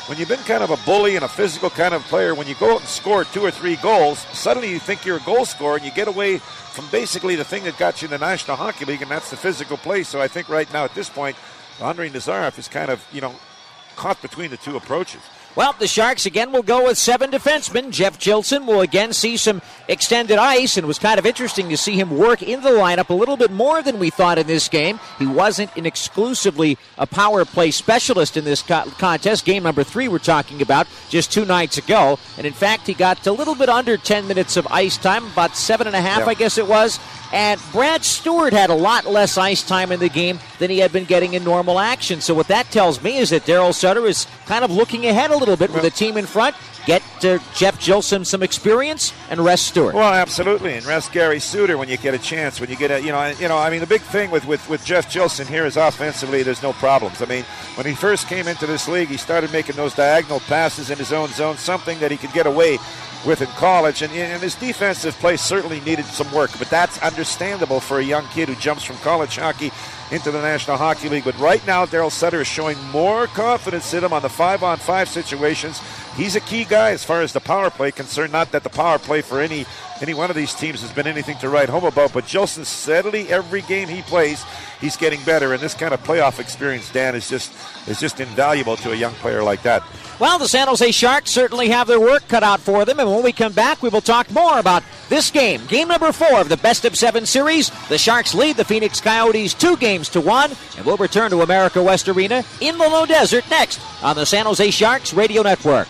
when you've been kind of a bully and a physical kind of player, when you go out and score 2 or 3 goals, suddenly you think you're a goal scorer and you get away from basically the thing that got you in the National Hockey League, and that's the physical play. So I think right now at this point, Andrei Nazarov is kind of, caught between the two approaches. Well, the Sharks again will go with 7 defensemen. Jeff Jilson will again see some extended ice, and it was kind of interesting to see him work in the lineup a little bit more than we thought in this game. He wasn't exclusively a power play specialist in this contest. Game number 3 we're talking about just 2 nights ago. And in fact, he got a little bit under 10 minutes of ice time, about 7.5, I guess it was. And Brad Stewart had a lot less ice time in the game than he had been getting in normal action. So what that tells me is that Daryl Sutter is kind of looking ahead a little bit with the team in front. Get Jeff Jilson some experience and rest Stewart. Well, absolutely, and rest Gary Suter when you get a chance. When you get the big thing with Jeff Jilson here is offensively, there's no problems. I mean, when he first came into this league, he started making those diagonal passes in his own zone, something that he could get away with in college, and his defensive play certainly needed some work, but that's understandable for a young kid who jumps from college hockey into the National Hockey League. But right now, Daryl Sutter is showing more confidence in him on the 5-on-5 situations. He's a key guy as far as the power play concerned. Not that the power play for any one of these teams has been anything to write home about, but Jilson steadily, every game he plays, he's getting better, and this kind of playoff experience, Dan, is just invaluable to a young player like that. Well, the San Jose Sharks certainly have their work cut out for them, and when we come back, we will talk more about this game. Game number 4 of the best-of-7 series. The Sharks lead the Phoenix Coyotes 2-1, and we'll return to America West Arena in the Low Desert next on the San Jose Sharks Radio Network.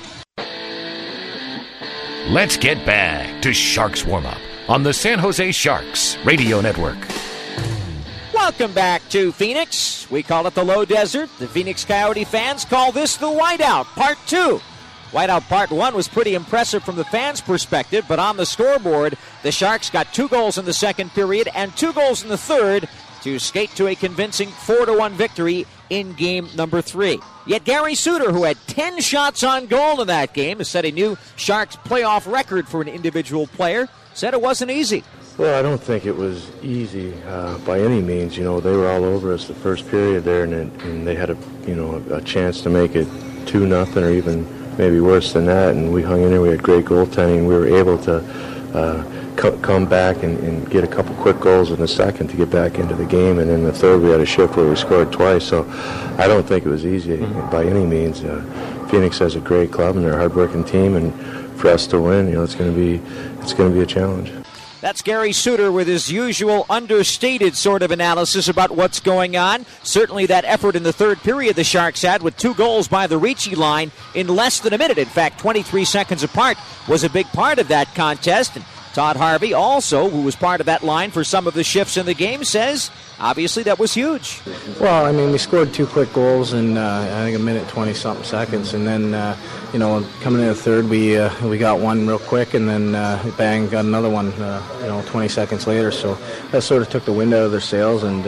Let's get back to Sharks Warm-Up on the San Jose Sharks Radio Network. Welcome back to Phoenix. We call it the Low Desert. The Phoenix Coyote fans call this the Whiteout Part 2. Whiteout Part 1 was pretty impressive from the fans' perspective, but on the scoreboard, the Sharks got 2 goals in the second period and 2 goals in the third to skate to a convincing 4-1 victory in game number 3. Yet Gary Suter, who had 10 shots on goal in that game, has set a new Sharks playoff record for an individual player, said it wasn't easy. Well, I don't think it was easy by any means. They were all over us the first period there, and they had a chance to make it 2-0 or even maybe worse than that, and we hung in there. We had great goaltending. We were able to come back and get a couple quick goals in the second to get back into the game, and in the third we had a shift where we scored twice. So I don't think it was easy by any means. Phoenix has a great club and they're a hard-working team, and for us to win, it's going to be a challenge. That's Gary Suter with his usual understated sort of analysis about what's going on. Certainly that effort in the third period the Sharks had with 2 goals by the Ricci line in less than a minute. In fact, 23 seconds apart was a big part of that contest. And Todd Harvey also, who was part of that line for some of the shifts in the game, says obviously that was huge. Well, I mean, we scored 2 quick goals in, I think, a minute, 20-something seconds. And then, coming in the third, we got one real quick, and then bang, got another one, 20 seconds later. So that sort of took the wind out of their sails. And,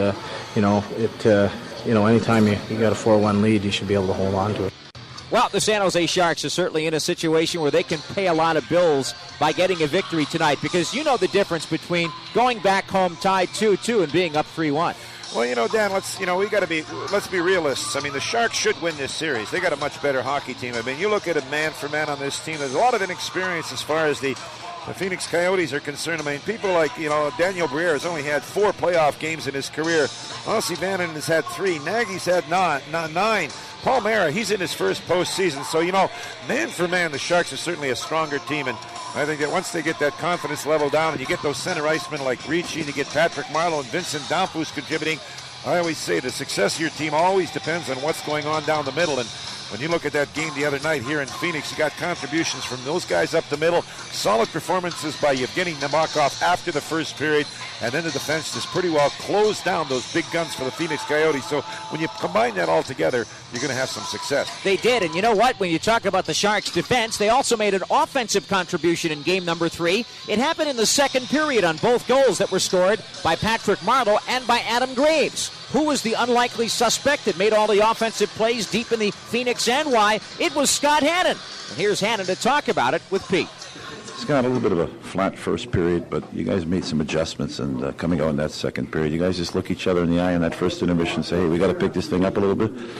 anytime you got a 4-1 lead, you should be able to hold on to it. Well, the San Jose Sharks are certainly in a situation where they can pay a lot of bills by getting a victory tonight, because you know the difference between going back home tied 2-2 and being up 3-1. Well, Dan, let's be realists. I mean, the Sharks should win this series. They got a much better hockey team. I mean, you look at it man for man on this team. There's a lot of inexperience as far as the Phoenix Coyotes are concerned. I mean, people like, Daniel Briere has only had 4 playoff games in his career. Ossie Vannon has had 3. Nagy's had 9. Paul Mara, he's in his first postseason. So, man for man, the Sharks are certainly a stronger team. And I think that once they get that confidence level down and you get those center icemen like Ricci and you get Patrick Marleau and Vincent Damphousse contributing, I always say the success of your team always depends on what's going on down the middle. And when you look at that game the other night here in Phoenix, you got contributions from those guys up the middle, solid performances by Yevgeny Nabokov after the first period, and then the defense just pretty well closed down those big guns for the Phoenix Coyotes. So when you combine that all together, you're going to have some success. They did, and you know what? When you talk about the Sharks' defense, they also made an offensive contribution in game number 3. It happened in the second period on both goals that were scored by Patrick Marleau and by Adam Graves. Who was the unlikely suspect that made all the offensive plays deep in the Phoenix end? Why, it was Scott Hannon. And here's Hannon to talk about it with Pete. Scott, a little bit of a flat first period, but you guys made some adjustments, and coming out in that second period, you guys just look each other in the eye in that first intermission and say, hey, we got to pick this thing up a little bit?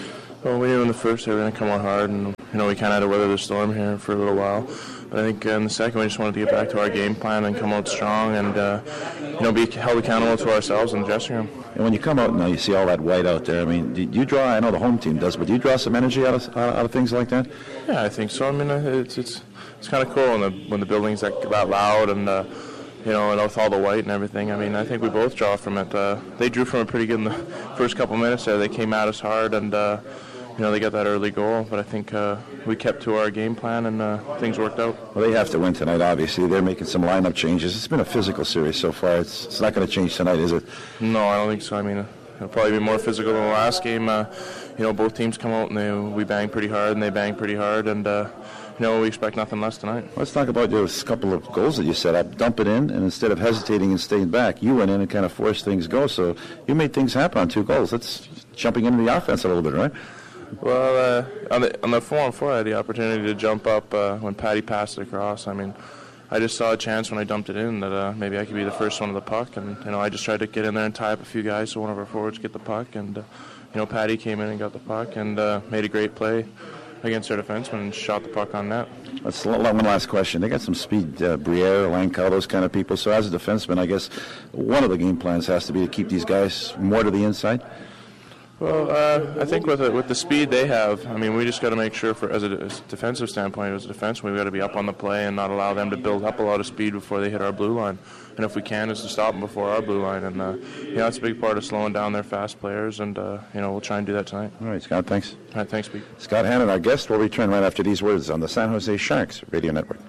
Well, we knew in the first they were going to come out hard, and we kind of had to weather the storm here for a little while. But I think in the second, we just wanted to get back to our game plan and come out strong and be held accountable to ourselves in the dressing room. And when you come out and you see all that white out there, I mean, do you draw? I know the home team does, but do you draw some energy out of things like that? Yeah, I think so. I mean, it's kind of cool when the building's that loud and. And with all the white and everything, I mean, I think we both draw from it. They drew from it pretty good in the first couple minutes there. They came at us hard, and, they got that early goal. But I think we kept to our game plan, and things worked out. Well, they have to win tonight, obviously. They're making some lineup changes. It's been a physical series so far. It's not going to change tonight, is it? No, I don't think so. I mean, it'll probably be more physical than the last game. Both teams come out, and we bang pretty hard, and they bang pretty hard, and... we expect nothing less tonight. Let's talk about those couple of goals that you set up. Dump it in, and instead of hesitating and staying back, you went in and kind of forced things go. So you made things happen on 2 goals. That's jumping into the offense a little bit, right? Well, on the 4-on-4, I had the opportunity to jump up when Patty passed it across. I mean, I just saw a chance when I dumped it in that maybe I could be the first one to the puck, and I just tried to get in there and tie up a few guys so one of our forwards get the puck, and Patty came in and got the puck and made a great play against our defenseman and shot the puck on net. That's one last question. They got some speed, Briere, Langkow, those kind of people. So as a defenseman, I guess one of the game plans has to be to keep these guys more to the inside. Well, I think with the speed they have, I mean, we just got to make sure, as a defensive standpoint, as a defenseman, we've got to be up on the play and not allow them to build up a lot of speed before they hit our blue line. And if we can, is to stop them before our blue line. And, that's a big part of slowing down their fast players. And, we'll try and do that tonight. All right, Scott, thanks. All right, thanks, Pete. Scott Hannon, our guest, will return right after these words on the San Jose Sharks Radio Network.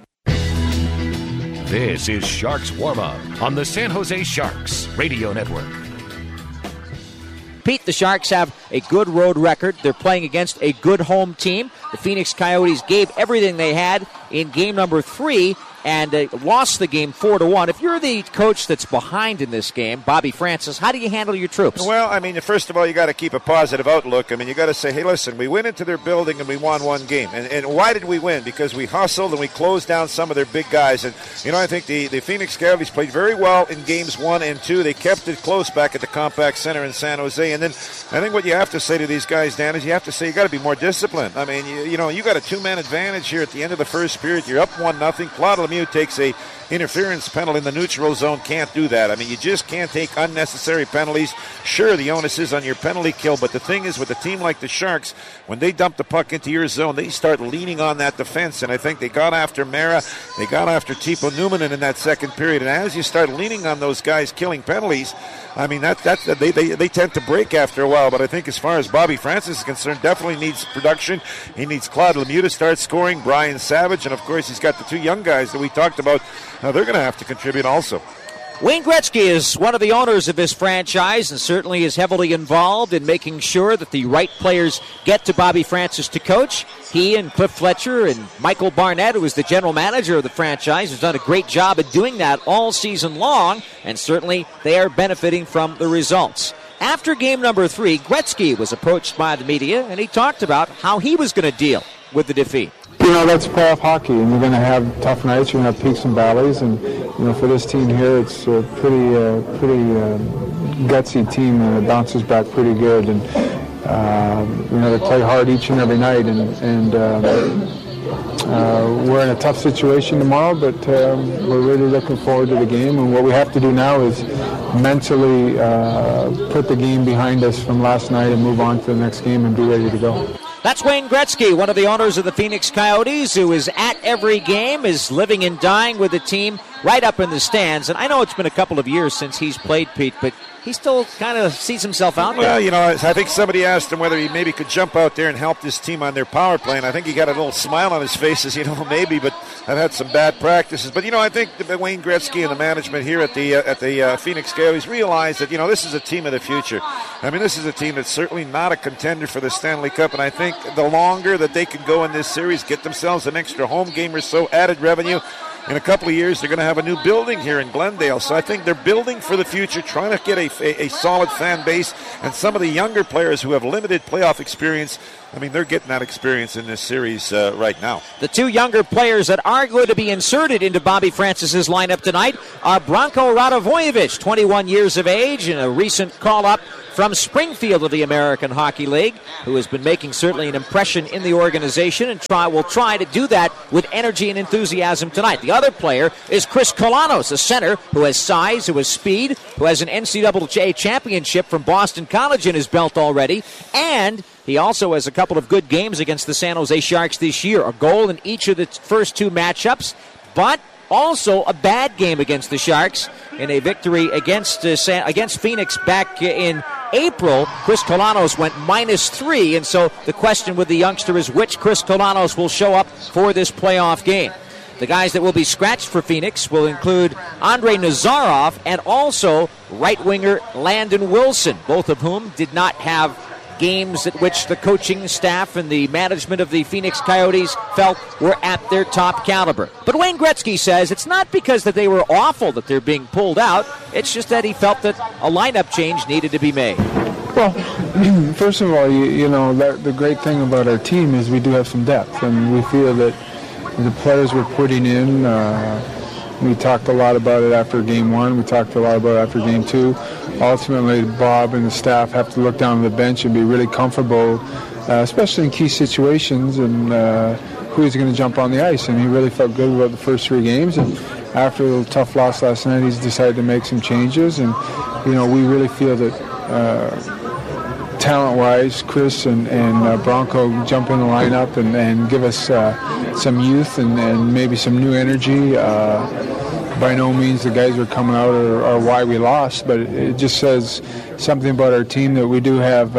This is Sharks Warm-Up on the San Jose Sharks Radio Network. Pete, the Sharks have a good road record. They're playing against a good home team. The Phoenix Coyotes gave everything they had in game number 3 and lost the game 4-1. If you're the coach that's behind in this game, Bobby Francis, how do you handle your troops? Well, I mean, first of all, you got to keep a positive outlook. I mean, you got to say, hey, listen, we went into their building and we won one game. And why did we win? Because we hustled and we closed down some of their big guys. And, I think the Phoenix Coyotes played very well in games 1 and 2. They kept it close back at the Compaq Center in San Jose. And then I think what you have to say to these guys, Dan, is you have to say you got to be more disciplined. I mean, you got a 2-man advantage here at the end of the first period. You're up 1-0. Claude Lemieux takes a interference penalty in the neutral zone. Can't do that. I mean, you just can't take unnecessary penalties. Sure, the onus is on your penalty kill, but the thing is, with a team like the Sharks, when they dump the puck into your zone, they start leaning on that defense, and I think they got after Mara, they got after Timo Numminen in that second period, and as you start leaning on those guys killing penalties, I mean, they tend to break after a while, but I think as far as Bobby Francis is concerned, definitely needs production. He needs Claude Lemieux to start scoring, Brian Savage, and of course he's got the 2 young guys that we talked about. They're going to have to contribute also. Wayne Gretzky is one of the owners of this franchise and certainly is heavily involved in making sure that the right players get to Bobby Francis to coach. He and Cliff Fletcher and Michael Barnett, who is the general manager of the franchise, has done a great job at doing that all season long, and certainly they are benefiting from the results. After game number 3, Gretzky was approached by the media, and he talked about how he was going to deal with the defeat. That's playoff hockey, and you're going to have tough nights. You're going to have peaks and valleys, and for this team here, it's a pretty gutsy team, and it bounces back pretty good. And they play hard each and every night, and we're in a tough situation tomorrow, but we're really looking forward to the game. And what we have to do now is mentally put the game behind us from last night and move on to the next game and be ready to go. That's Wayne Gretzky, one of the owners of the Phoenix Coyotes, who is at every game, is living and dying with the team right up in the stands. And I know it's been a couple of years since he's played, Pete, but he still kind of sees himself out there. Well, I think somebody asked him whether he maybe could jump out there and help this team on their power play, and I think he got a little smile on his face as, maybe, but I've had some bad practices. But, I think that Wayne Gretzky and the management here at the Phoenix Coyotes realize that, this is a team of the future. I mean, this is a team that's certainly not a contender for the Stanley Cup, and I think the longer that they can go in this series, get themselves an extra home game or so, added revenue, in a couple of years, they're going to have a new building here in Glendale. So I think they're building for the future, trying to get a solid fan base. And some of the younger players who have limited playoff experience, I mean, they're getting that experience in this series right now. The two younger players that are going to be inserted into Bobby Francis's lineup tonight are Branko Radovojevic, 21 years of age, and a recent call-up from Springfield of the American Hockey League, who has been making certainly an impression in the organization and will try to do that with energy and enthusiasm tonight. The other player is Chris Kolanos, a center who has size, who has speed, who has an NCAA championship from Boston College in his belt already, and he also has a couple of good games against the San Jose Sharks this year, a goal in each of the first two matchups, but also a bad game against the Sharks in a victory against Phoenix back in April. Chris Kolanos went -3, and so the question with the youngster is which Chris Kolanos will show up for this playoff game. The guys that will be scratched for Phoenix will include Andrei Nazarov and also right winger Landon Wilson, both of whom did not have games at which the coaching staff and the management of the Phoenix Coyotes felt were at their top caliber. But Wayne Gretzky says it's not because that they were awful that they're being pulled out. It's just that he felt that a lineup change needed to be made. Well, first of all, the great thing about our team is we do have some depth, and we feel that the players we're putting in, we talked a lot about it after Game 1. We talked a lot about it after Game 2. Ultimately, Bob and the staff have to look down the bench and be really comfortable, especially in key situations, and who is going to jump on the ice. And he really felt good about the first 3 games. And after a tough loss last night, he's decided to make some changes. And, we really feel that talent-wise, Chris and Branko jump in the lineup and give us some youth and maybe some new energy. By no means the guys who are coming out are why we lost, but it just says something about our team that we do have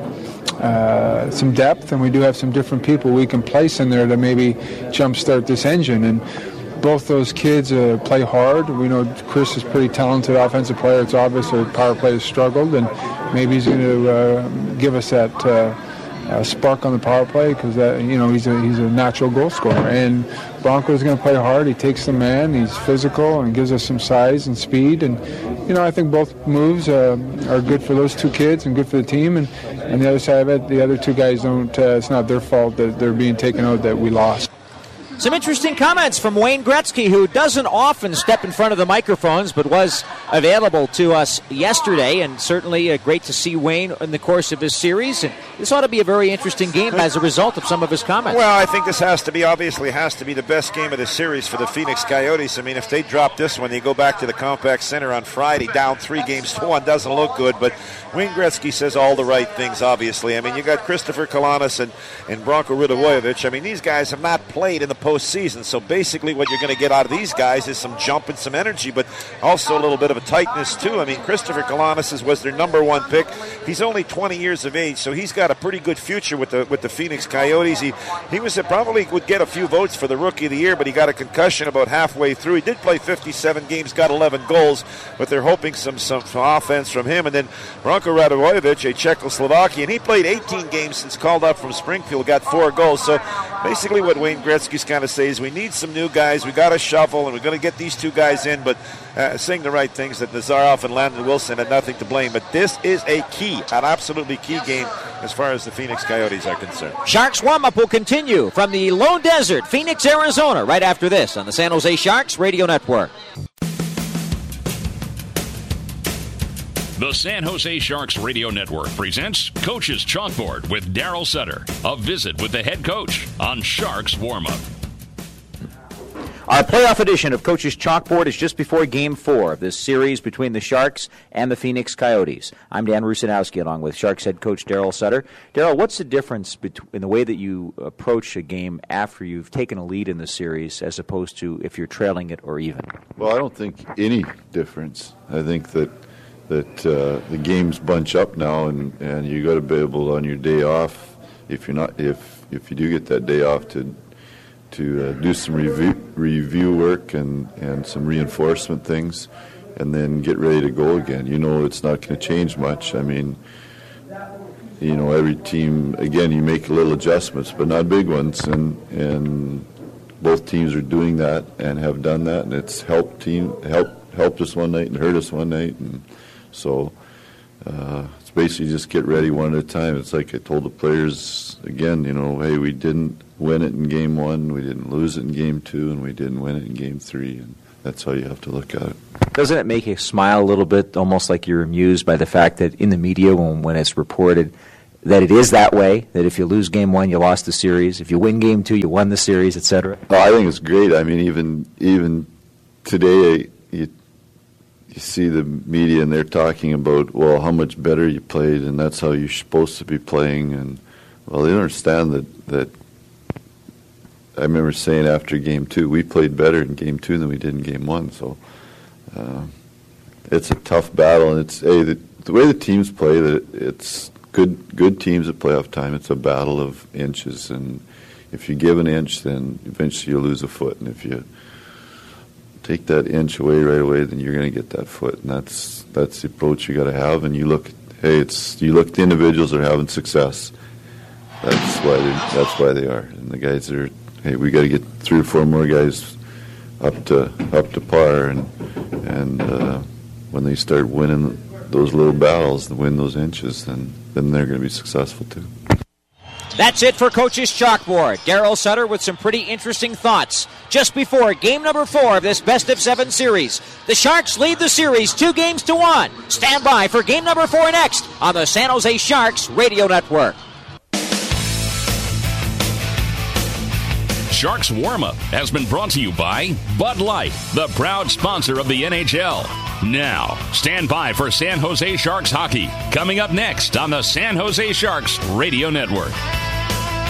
some depth, and we do have some different people we can place in there to maybe jumpstart this engine. And both those kids play hard. We know Chris is a pretty talented offensive player. It's obvious our power play has struggled, and maybe he's going to give us that spark on the power play because he's a natural goal scorer. And Branko is going to play hard. He takes the man. He's physical and gives us some size and speed. And I think both moves are good for those two kids and good for the team. And on the other side of it, the other two guys don't. It's not their fault that they're being taken out that we lost. Some interesting comments from Wayne Gretzky, who doesn't often step in front of the microphones, but was available to us yesterday, and certainly great to see Wayne in the course of his series. And this ought to be a very interesting game as a result of some of his comments. Well, I think this obviously has to be the best game of the series for the Phoenix Coyotes. I mean, if they drop this one, they go back to the Compaq Center on Friday, down 3-1, doesn't look good. But Wayne Gretzky says all the right things, obviously. I mean, you got Christopher Kolanos and Branko Radovojevic. I mean, these guys have not played in the postseason, so basically what you're going to get out of these guys is some jump and some energy, but also a little bit of a tightness too. I mean, Christopher Kolanos was their number 1 pick. He's only 20 years of age, so he's got a pretty good future with the Phoenix Coyotes. He was probably would get a few votes for the Rookie of the Year, but he got a concussion about halfway through. He did play 57 games, got 11 goals, but they're hoping some offense from him. And then Branko Radovojevic, a Czechoslovakian, he played 18 games since called up from Springfield, got 4 goals. So basically what Wayne Gretzky's kind of say is we need some new guys, we got to shuffle, and we're going to get these 2 guys in, but saying the right things that Nazarov and Landon Wilson had nothing to blame. But this is an absolutely key game as far as the Phoenix Coyotes are concerned. Sharks warm-up will continue from the Lone Desert, Phoenix, Arizona, right after this on the San Jose Sharks Radio Network. The San Jose Sharks Radio Network presents Coach's Chalkboard with Daryl Sutter. A visit with the head coach on Sharks Warm-Up. Our playoff edition of Coach's Chalkboard is just before Game 4 of this series between the Sharks and the Phoenix Coyotes. I'm Dan Rusanowski along with Sharks head coach Daryl Sutter. Daryl, what's the difference in the way that you approach a game after you've taken a lead in the series as opposed to if you're trailing it or even? Well, I don't think any difference. I think that the games bunch up now, and you got to be able on your day off, if you do get that day off, to do some review work and some reinforcement things, and then get ready to go again. It's not going to change much. I mean, every team, again, you make little adjustments, but not big ones, and both teams are doing that and have done that, and it's helped us one night and hurt us one night, and so it's basically just get ready one at a time. It's like I told the players again, hey, we didn't win it in game 1, we didn't lose it in game 2, and we didn't win it in game 3, and that's how you have to look at it. Doesn't it make you smile a little bit, almost like you're amused by the fact that in the media when it's reported that it is that way, that if you lose game 1, you lost the series, if you win game 2, you won the series, etc.? Oh, I think it's great. I mean, even today, you see the media and they're talking about, well, how much better you played, and that's how you're supposed to be playing. And well, they don't understand that I remember saying after game 2, we played better in game 2 than we did in game 1. So it's a tough battle, and it's the way the teams play. That it's good teams at playoff time. It's a battle of inches, and if you give an inch, then eventually you lose a foot, and if you take that inch away right away, then you're going to get that foot, and that's the approach you got to have. And you look, you look at the individuals that are having success. That's why they are, and the guys are. Hey, we got to get 3 or 4 more guys up to par, and when they start winning those little battles, and win those inches, then they're going to be successful too. That's it for Coach's Chalkboard. Daryl Sutter with some pretty interesting thoughts just before game number 4 of this best-of-7 series. The Sharks lead the series 2-1. Stand by for game number 4 next on the San Jose Sharks Radio Network. Sharks Warm-Up has been brought to you by Bud Light, the proud sponsor of the NHL. Now, stand by for San Jose Sharks hockey, coming up next on the San Jose Sharks Radio Network.